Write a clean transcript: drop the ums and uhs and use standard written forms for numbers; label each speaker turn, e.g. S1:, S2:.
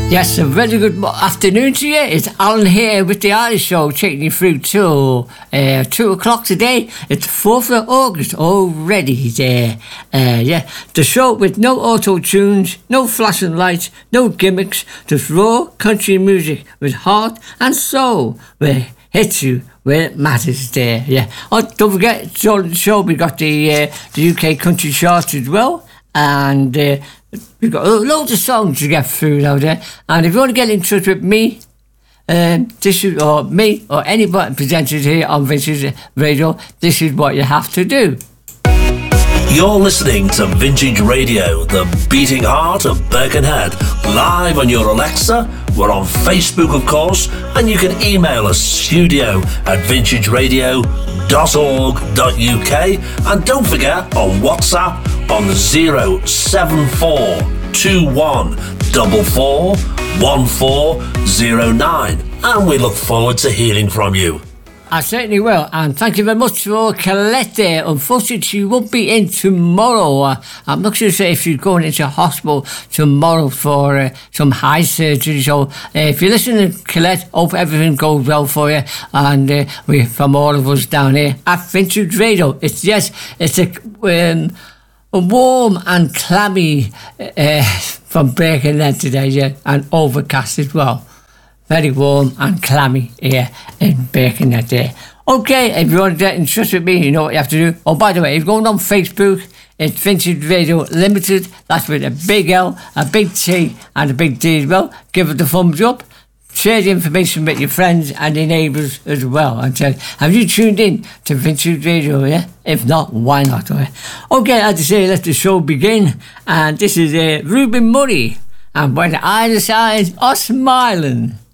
S1: Yes, a very good afternoon to you. It's Alan here with the Irish Show, taking you through till 2 o'clock today. It's 4th of August already there. The show with no auto-tunes, no flashing lights, no gimmicks, just raw country music with heart and soul, where it hits you where it matters there. Yeah. Oh, don't forget, during the show we got the UK country charts as well, and we've got loads of songs to get through now there. And if you want to get in touch with me, this is, or me, or anybody presented here on Vintage Radio, this is what you have to do.
S2: You're listening to Vintage Radio, the beating heart of Birkenhead, live on your Alexa. We're on Facebook, of course, and you can email us studio@vintageradio.org.uk, and don't forget on WhatsApp on the 07421441409, and we look forward to hearing from you.
S1: I certainly will, and thank you very much for Colette there. Unfortunately, she won't be in tomorrow. I'm not sure if she's going into hospital tomorrow for some eye surgery. So if you're listening to Colette, hope everything goes well for you. And we, from all of us down here at Vintage Radio, it's a warm and clammy from Birkenhead today, yeah, and overcast as well. Very warm and clammy here in Birkenhead there. Okay, if you want to get in touch with me, you know what you have to do. Oh, by the way, if you're going on Facebook, it's Vintage Radio Limited. That's with a big L, a big T and a big D as well. Give it a thumbs up. Share the information with your friends and your neighbours as well. And tell, have you tuned in to Vintage Radio, yeah? If not, why not? Right? Okay, as I say, let the show begin. And this is Ruben Murray. And when the eyes are smiling.